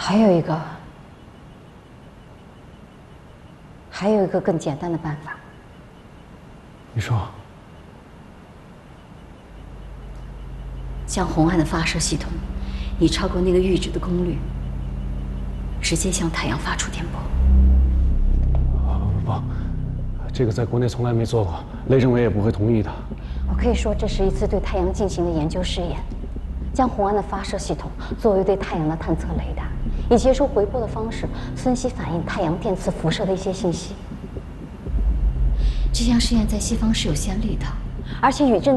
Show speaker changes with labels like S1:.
S1: 还有一个更简单的办法。
S2: 你说。
S1: 将红岸的发射系统以超过那个阈值的功率，直接向太阳发出电波。
S2: 不，这个在国内从来没做过，雷政委也不会同意的。
S1: 我可以说，这是一次对太阳进行的研究试验，将红岸的发射系统作为对太阳的探测雷达，以接收回波的方式分析反映太阳电磁辐射的一些信息。这项试验在西方是有先例的，而且宇振。